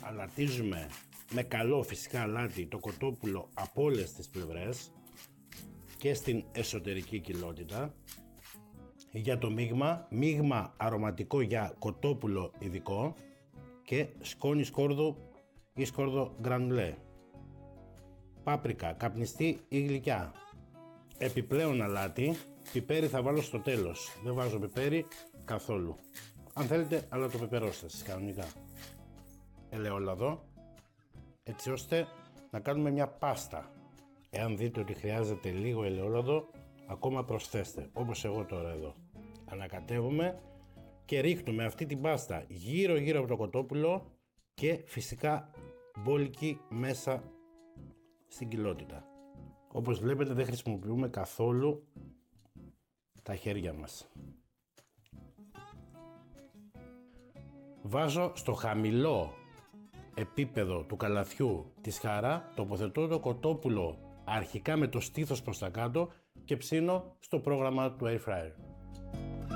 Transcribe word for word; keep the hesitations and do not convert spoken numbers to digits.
αλατίζουμε με καλό φυσικά αλάτι το κοτόπουλο από όλες τις πλευρές και στην εσωτερική κοιλότητα. Για το μείγμα, μείγμα αρωματικό για κοτόπουλο ειδικό και σκόνη σκόρδου ή σκόρδο γκρανουλέ. Πάπρικα, καπνιστή ή γλυκιά. Επιπλέον αλάτι, πιπέρι θα βάλω στο τέλος. Δεν βάζω πιπέρι καθόλου. Αν θέλετε, αλλά το πεπερώστε εσείς κανονικά. Ελαιόλαδο, έτσι ώστε να κάνουμε μια πάστα. Εάν δείτε ότι χρειάζεται λίγο ελαιόλαδο, ακόμα προσθέστε, όπως εγώ τώρα εδώ. Ανακατεύουμε και ρίχνουμε αυτή την πάστα γύρω γύρω από το κοτόπουλο και φυσικά μπόλικη μέσα στην κοιλότητα. Όπως βλέπετε δεν χρησιμοποιούμε καθόλου τα χέρια μας. Βάζω στο χαμηλό επίπεδο του καλαθιού τη σχάρα, τοποθετώ το κοτόπουλο αρχικά με το στήθος προς τα κάτω και ψήνω στο πρόγραμμα του Air Fryer.